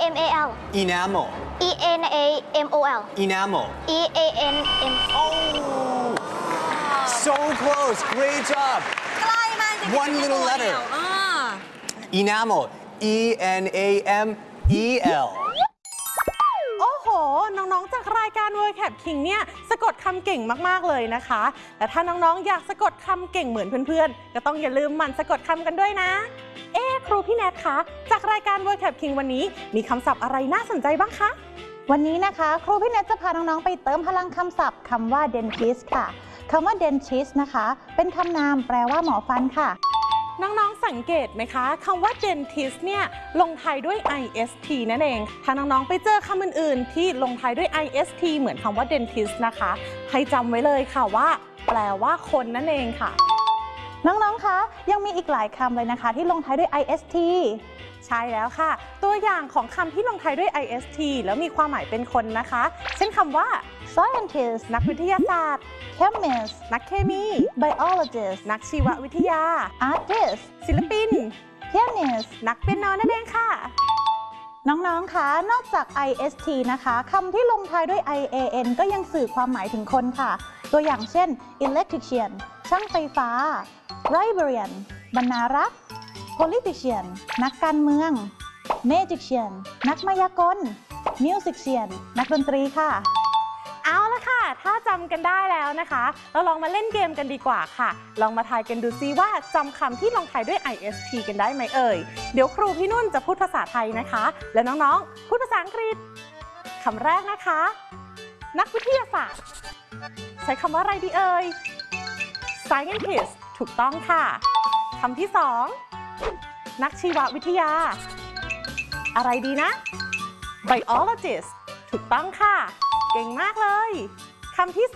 ENAMAL Enamel. ENAMOL Enamel. EANM Oh! So close. Great job. ใกล้มากจริงๆ One little letter อ่า Enamel. ENAMEL. โอ้โห น้องๆ จากรายการ vocab King เนี่ยสะกดคำเก่งมากๆ เลยนะคะ แต่ถ้าน้องๆ อยากสะกดคำเก่งเหมือนเพื่อนๆ ก็ต้องอย่าลืมหมั่นสะกดคำกันด้วยนะ ครูพี่แนทคะจากรายการ vocab King วันนี้มีคำศัพท์อะไรน่าสนใจบ้างคะวันนี้นะคะครูพี่เนทจะพาน้องๆไปเติมพลังคำศัพท์คำว่า dentist ค่ะคำว่า dentist นะคะเป็นคำนามแปลว่าหมอฟันค่ะน้องๆ สังเกตไหมคะคำว่า dentist เนี่ยลงท้ายด้วย ist นั่นเอง ถ้าน้องๆ ไปเจอคำอื่นๆ ที่ลงท้ายด้วย ist เหมือนคำว่า dentist นะคะ ให้จำไว้เลยค่ะว่า แปลว่าคนนั่นเองค่ะน้องๆ คะยังมีอีกหลายคำเลยนะคะที่ลงท้ายด้วย ist ใช่แล้วค่ะ ตัวอย่างของคำที่ลงท้ายด้วย ist แล้วมีความหมายเป็นคนนะคะ เช่นคำว่า scientist นักวิทยาศาสตร์ chemist นักเคมี biologist นักชีววิทยา artist ศิลปิน pianist นักเปียโนนั่นเองค่ะน้องๆ คะ นอกจาก ist นะคะคำที่ลงท้ายด้วย ian ก็ยังสื่อความหมายถึงคนค่ะ ตัวอย่างเช่น electrician ช่างไฟฟ้า librarian บรรณารักษ์ politician นักการเมือง magician นักมายากล musician นักดนตรีค่ะเอาละค่ะ ถ้าจำกันได้แล้วนะคะ เราลองมาเล่นเกมกันดีกว่าค่ะ ลองมาทายกันดูซิว่าจำคำที่ลงท้ายด้วย ist กันได้ไหมเอ่ย เดี๋ยวครูพี่นุ่นจะพูดภาษาไทยนะคะ แล้วน้องๆ พูดภาษาอังกฤษคำแรกนะคะ นักวิทยาศาสตร์ ใช้คำว่าอะไรดีเอ่ย scientist ถูกต้องค่ะคำที่สองนักชีววิทยา อะไรดีนะ biologist ถูกต้องค่ะ เก่งมากเลยคำที่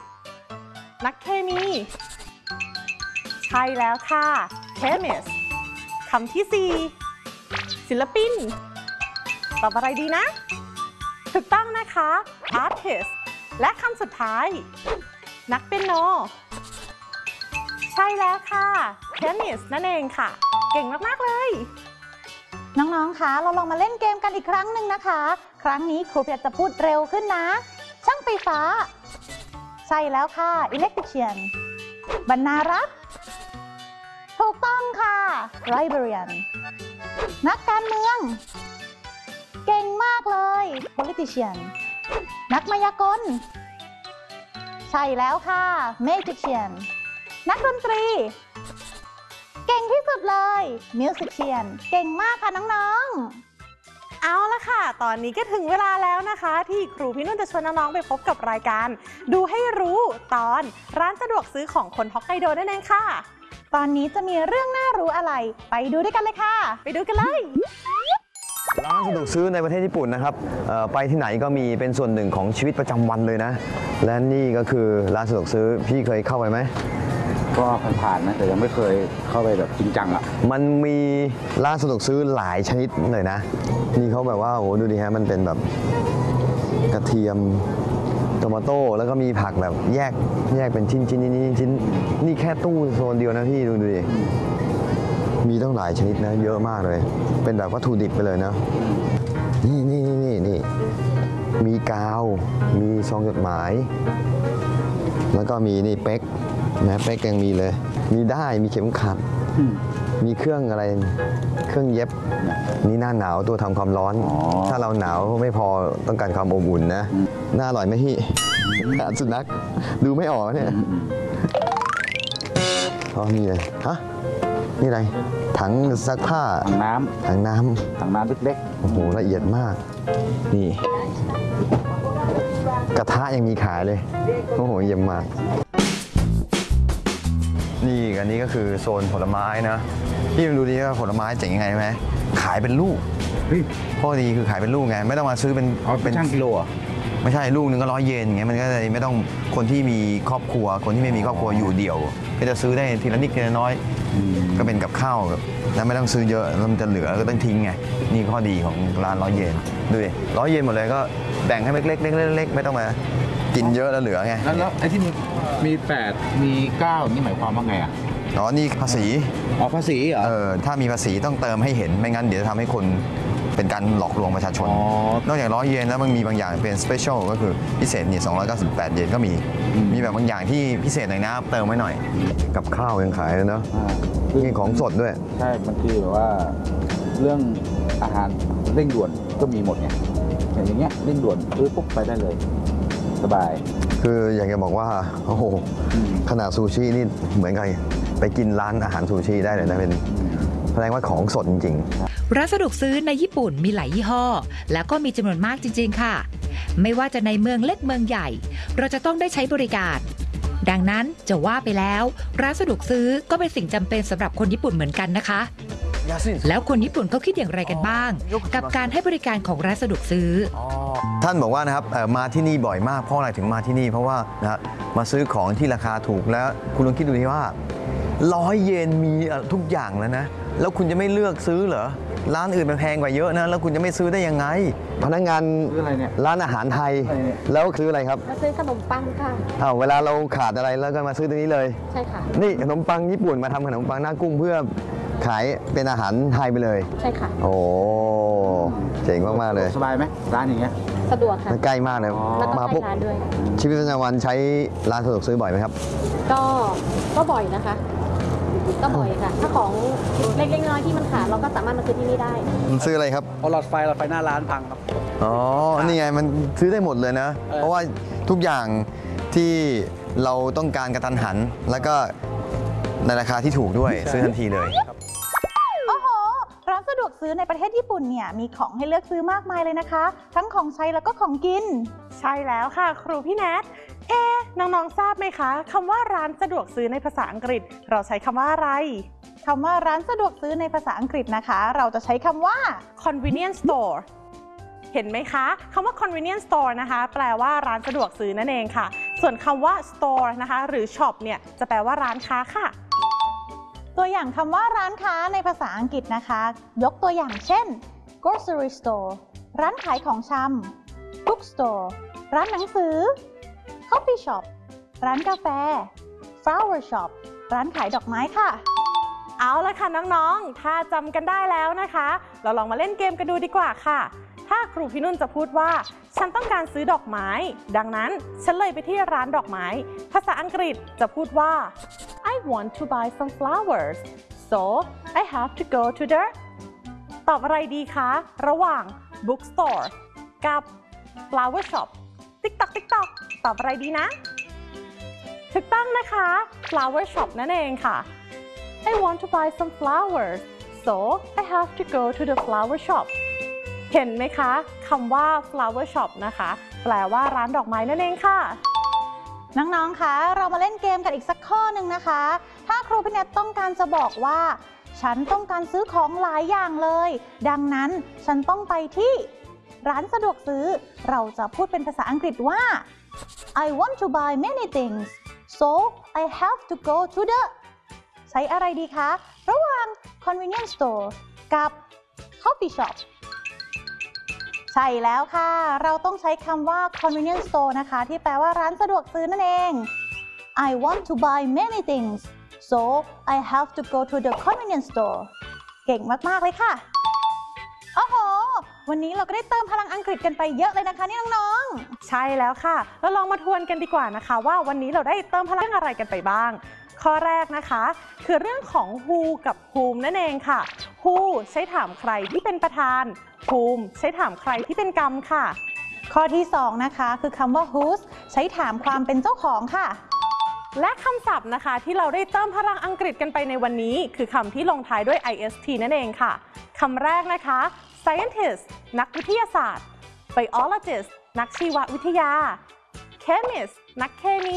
3นักเคมี ใช่แล้วค่ะ chemist คำที่4ศิลปิน ตอบอะไรดีนะ ถูกต้องนะคะ artist และคำสุดท้าย นักเปียโน ใช่แล้วค่ะ pianist นั่นเองค่ะ เก่งมากๆเลยน้องๆ คะ เราลองมาเล่นเกมกันอีกครั้งหนึ่งนะคะ ครั้งนี้ครูเพียรจะพูดเร็วขึ้นนะ ช่างไฟฟ้า ใช่แล้วค่ะ electrician บรรณารักษ์ ถูกต้องค่ะ librarian นักการเมือง เก่งมากเลย politician นักมายากล ใช่แล้วค่ะ magician นักดนตรี เก่งที่สุดเลย musician เก่งมากค่ะน้องๆเอาละค่ะ ตอนนี้ก็ถึงเวลาแล้วนะคะ ที่ครูพี่นุ่นจะชวนน้องๆไปพบกับรายการ ดูให้รู้ตอนร้านสะดวกซื้อของคนฮอกไกโดนั่นเองค่ะตอนนี้จะมีเรื่องน่ารู้อะไร ไปดูด้วยกันเลยค่ะไปดูกันเลยร้านสะดวกซื้อในประเทศญี่ปุ่นนะครับไปที่ไหนก็มีเป็นส่วนหนึ่งของชีวิตประจำวันเลยนะ และนี่ก็คือร้านสะดวกซื้อพี่เคยเข้าไปไหมก็ผ่านๆนะแต่ยังไม่เคยเข้าไปแบบจริงจังอ่ะมันมีร้านสะดวกซื้อหลายชนิดเลยนะนี่เขาแบบว่าโอ้โหดูดิฮะมันเป็นแบบกระเทียมโตมาโต้แล้วก็มีผักแบบแยกเป็นชิ้นนี่แค่ตู้โซนเดียวนะพี่ดูดิมีตั้งหลายชนิดนะเยอะมากเลยเป็นแบบวัตถุดิบไปเลยนะนี่มีกาวมีซองจดหมายแล้วก็มีนี่เป๊กนะเป๊กยังมีเลยมีได้มีเข็มขัดมีเครื่องอะไรเครื่องเย็บนี่หน้าหนาวตัวทำความร้อนถ้าเราหนาวไม่พอต้องการความอบอุ่นนะน่าอร่อยไหมพี่อาสุนัขดูไม่ออกเนี่ยอ๋อมีเลยฮะนี่อะไรถังซักผ้าถังน้ถังน้ำเล็กโอ้โหละเอียดมากนี่กระทะยังมีขายเลยโอ้โหเยี่ยมมากนี่อันนี้ก็คือโซนผลไม้นะพี่มาดูดิว่าผลไม้เจ๋งยังไงไหมขายเป็นลูกข้อดีคือขายเป็นลูกไงไม่ต้องมาซื้อเป็นช่างกิโลอ่ะไม่ใช่ลูกนึงก็100 เยนอย่างเงี้ยมันก็เลยไม่ต้องคนที่มีครอบครัวคนที่ไม่มีครอบครัวอยู่เดี่ยวก็จะซื้อได้ทีละนิดทีละน้อยก็เป็นกับข้าวแล้วไม่ต้องซื้อเยอะมันจะเหลือก็ต้องทิ้งไงนี่ข้อดีของร้าน100 เยนดูดิ100 เยนหมดเลยก็แบ่งให้เล็กๆไม่ต้องมากินเยอะแล้วเหลือไงแล้วไอ้ที่มี8มี9นี่หมายความว่าไงอ่ะอ๋อนี่ภาษีภาษีเหรอถ้ามีภาษีต้องเติมให้เห็นไม่งั้นเดี๋ยวจะทำให้คนเป็นการหลอกลวงประชาชน นอกจาก100 เยนแล้วมันมีบางอย่างเป็นสเปเชียลก็คือพิเศษนี่298 เยนก็มีแบบบางอย่างที่พิเศษหน่อยนะเติมไว้หน่อยกับข้าวยังขายเลยเนาะมีของสดด้วยใช่บางทีแบบว่าเรื่องอาหารเร่งด่วนก็มีหมดไงอย่างเงี้ยเร่งด่วนปุ๊บไปได้เลยสบายคืออยากจะบอกว่าโอ้โหขนาดซูชินี่เหมือนกันไปกินร้านอาหารซูชิได้เลยนะเป็นแสดงว่าของสดจริงๆร้านสะดวกซื้อในญี่ปุ่นมีหลายยี่ห้อแล้วก็มีจำนวนมากจริงๆค่ะไม่ว่าจะในเมืองเล็กเมืองใหญ่เราจะต้องได้ใช้บริการดังนั้นจะว่าไปแล้วร้านสะดวกซื้อก็เป็นสิ่งจำเป็นสำหรับคนญี่ปุ่นเหมือนกันนะคะแล้วคนญี่ปุ่นเขาคิดอย่างไรกันบ้างกับการให้บริการของร้านสะดวกซื้อท่านบอกว่านะครับมาที่นี่บ่อยมากเพราะอะไรถึงมาที่นี่เพราะว่านะมาซื้อของที่ราคาถูกแล้วคุณลองคิดดูดิว่า100 เยนมีทุกอย่างแล้วนะแล้วคุณจะไม่เลือกซื้อเหรอร้านอื่นมันแพงกว่าเยอะนะแล้วคุณจะไม่ซื้อได้ยังไงพนักงานร้านอาหารไทยแล้วคืออะไรครับมาซื้อขนมปังค่ะเวลาเราขาดอะไรแล้วก็มาซื้อตรงนี้เลยใช่ค่ะนี่ขนมปังญี่ปุ่นมาทำขนมปังหน้ากุ้งเพื่อขายเป็นอาหารไทยไปเลยใช่ค่ะโอ้เจ๋งมากๆเลยสบายไหมร้านอย่างเงี้ยสะดวกค่ะใกล้มากเลยมาพบชีวิตประจำวันใช้ร้านสะดวกซื้อบ่อยไหมครับก็บ่อยนะคะก็บ่อยค่ะถ้าของเล็กๆน้อยๆที่มันขาดเราก็สามารถมาซื้อที่นี่ได้ซื้ออะไรครับหลอดไฟหน้าร้านพังครับอ๋อนี่ไงมันซื้อได้หมดเลยนะเพราะว่าทุกอย่างที่เราต้องการกระทันหันแล้วก็ในราคาที่ถูกด้วยซื้อทันทีเลยโอ้โหร้านสะดวกซื้อในประเทศญี่ปุ่นเนี่ยมีของให้เลือกซื้อมากมายเลยนะคะทั้งของใช้แล้วก็ของกินใช่แล้วค่ะครูพี่แนทน้องๆทราบไหมคะคำว่าร้านสะดวกซื้อในภาษาอังกฤษเราใช้คำว่าอะไรคำว่าร้านสะดวกซื้อในภาษาอังกฤษนะคะเราจะใช้คำว่า convenience store เห็นไหมคะคำว่า convenience store นะคะแปลว่าร้านสะดวกซื้อนั่นเองค่ะส่วนคำว่า store นะคะหรือ shop เนี่ยจะแปลว่าร้านค้าค่ะตัวอย่างคำว่าร้านค้าในภาษาอังกฤษนะคะยกตัวอย่างเช่น grocery store ร้านขายของชำ bookstore ร้านหนังสือcoffee shop ร้านกาแฟ flower shop ร้านขายดอกไม้ค่ะเอาละค่ะน้องๆถ้าจำกันได้แล้วนะคะเราลองมาเล่นเกมกันดูดีกว่าค่ะถ้าครูพี่นุ่นจะพูดว่าฉันต้องการซื้อดอกไม้ดังนั้นฉันเลยไปที่ร้านดอกไม้ภาษาอังกฤษจะพูดว่า I want to buy some flowers so I have to go to the ตอบอะไรดีคะระหว่าง bookstore กับ flower shopติ๊กต๊อกติ๊กต๊อกตอบอะไรดีนะถูกต้องนะคะ flower shop นั่นเองค่ะ I want to buy some flowers so I have to go to the flower shop เห็นไหมคะคำว่า flower shop นะคะแปลว่าร้านดอกไม้นั่นเองค่ะน้องๆคะเรามาเล่นเกมกันอีกสักข้อหนึ่งนะคะถ้าครูพี่เนทต้องการจะบอกว่าฉันต้องการซื้อของหลายอย่างเลยดังนั้นฉันต้องไปที่ร้านสะดวกซื้อเราจะพูดเป็นภาษาอังกฤษว่า I want to buy many things so I have to go to the ใช้อะไรดีคะระหว่าง convenience store กับ coffee shop ใช่แล้วค่ะเราต้องใช้คำว่า convenience store นะคะที่แปลว่าร้านสะดวกซื้อนั่นเอง I want to buy many things so I have to go to the convenience store เก่งมากๆเลยค่ะโอ้โหวันนี้เราก็ได้เติมพลังอังกฤษกันไปเยอะเลยนะคะนี่น้องๆใช่แล้วค่ะเราลองมาทวนกันดีกว่านะคะว่าวันนี้เราได้เติมพลังอะไรกันไปบ้างข้อแรกนะคะคือเรื่องของ who กับ whom นั่นเองค่ะ who ใช้ถามใครที่เป็นประธาน whom ใช้ถามใครที่เป็นกรรมค่ะข้อที่2นะคะคือคำว่า whose ใช้ถามความเป็นเจ้าของค่ะและคำศัพท์นะคะที่เราได้เติมพลังอังกฤษกันไปในวันนี้คือคำที่ลงท้ายด้วย ist นั่นเองค่ะคำแรกนะคะ scientist นักวิทยาศาสตร์ biologist นักชีววิทยา chemist นักเคมี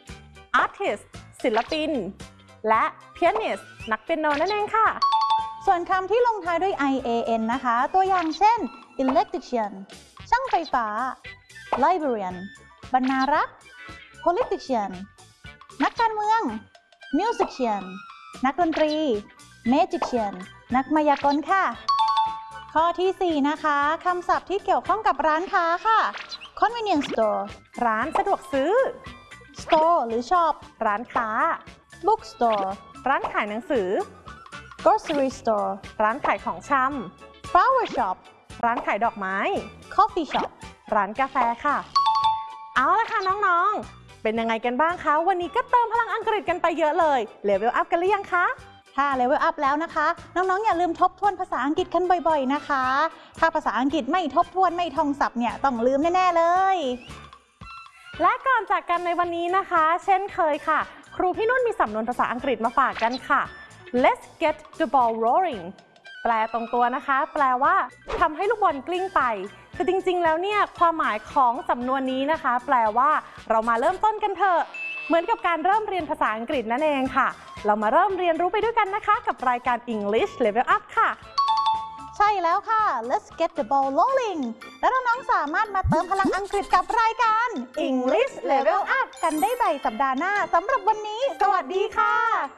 artist ศิลปินและ pianist นักเปียโนนั่นเองค่ะส่วนคำที่ลงท้ายด้วย ian นะคะตัวอย่างเช่น electrician ช่างไฟฟ้า librarian บรรณารักษ์ politician นักการเมือง musician นักดนตรี magician นักมายากลค่ะข้อที่4นะคะคำศัพท์ที่เกี่ยวข้องกับร้านค้าค่ะ convenience store ร้านสะดวกซื้อ store หรือ shop ร้านค้า bookstore ร้านขายหนังสือ grocery store ร้านขายของชำ flower shop ร้านขายดอกไม้ coffee shop ร้านกาแฟค่ะ เอาละค่ะน้องๆเป็นยังไงกันบ้างคะวันนี้ก็เติมพลังอังกฤษกันไปเยอะเลยเลเวลอัพกันหรือยังคะถ้าเลเวลอัพแล้วนะคะน้องๆอย่าลืมทบทวนภาษาอังกฤษกันบ่อยๆนะคะถ้าภาษาอังกฤษไม่ทบทวนไม่ท่องศัพท์เนี่ยต้องลืมแน่ๆเลยและก่อนจากกันในวันนี้นะคะ เช่นเคยค่ะ ครูพี่นุ่นมีสำนวนภาษาอังกฤษมาฝากกันค่ะ Let's get the ball rolling แปลตรงตัวนะคะ แปลว่าทำให้ลูกบอลกลิ้งไปแต่จริงๆแล้วเนี่ยความหมายของสำนวนนี้นะคะ แปลว่าเรามาเริ่มต้นกันเถอะเหมือนกับการเริ่มเรียนภาษาอังกฤษนั่นเองค่ะเรามาเริ่มเรียนรู้ไปด้วยกันนะคะกับรายการ English Level Up ค่ะใช่แล้วค่ะ Let's get the ball rolling และน้องๆสามารถมาเติมพลังอังกฤษกับรายการ English Level Up กันได้ใหม่สัปดาห์หน้าสำหรับวันนี้ สวัสดีค่ะ